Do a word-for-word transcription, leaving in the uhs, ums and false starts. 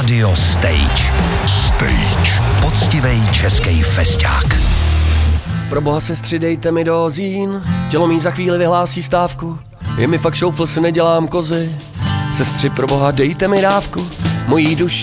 Radio Stage. Stage. Poctivej český festák. Pro boha sestři, dejte mi dozín, tělo mý za chvíli vyhlásí stávku. Je mi fakt šoufl, si nedělám kozy. Sestři, pro boha, dejte mi dávku, mojí duši